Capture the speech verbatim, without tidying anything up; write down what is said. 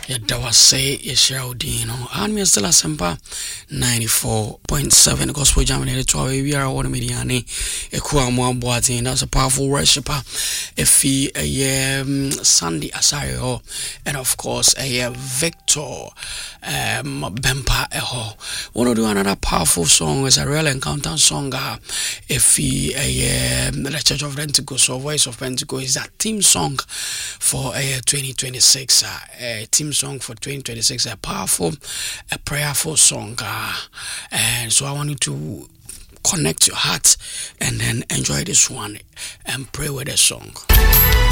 Yada wase yeshaudino. And me still asempa ninety-four point seven gospel jam in the twelve we are one mediani ekua mo aboatin. That's a powerful worshiper. Efi a Sunday Asario and of course a Victor um Bempa eho. Wanna do another powerful song is a real encounter song. Efi a the Church of Pentecost or Voice of Pentecost is a theme song for a twenty twenty-six a theme song for twenty twenty-six, a powerful, a prayerful song. Uh, and so I want you to connect your heart and then enjoy this one and pray with the song.